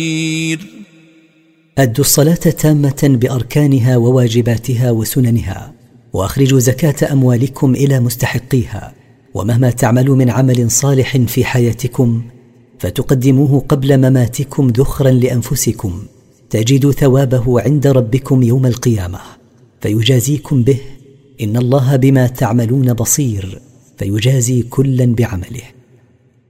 أدوا الصلاة تامة بأركانها وواجباتها وسننها، وأخرجوا زكاة أموالكم إلى مستحقيها، ومهما تعملوا من عمل صالح في حياتكم فتقدموه قبل مماتكم ذخرا لأنفسكم تجدوا ثوابه عند ربكم يوم القيامة فيجازيكم به، إن الله بما تعملون بصير، فيجازي كلا بعمله.